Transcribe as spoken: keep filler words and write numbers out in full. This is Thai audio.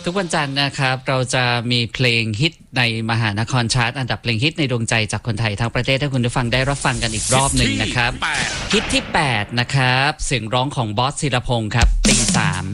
ทุกวันจันทร์นะครับเราจะมีเพลงฮิตในมหานครชาร์ตอันดับเพลงฮิตในดวงใจจากคนไทยทั้งประเทศให้คุณผู้ฟังได้รับฟังกันอีกรอบหนึ่งนะครับฮิตที่แปดนะครับเสียงร้องของบอสศิรพงศ์ครับตีสาม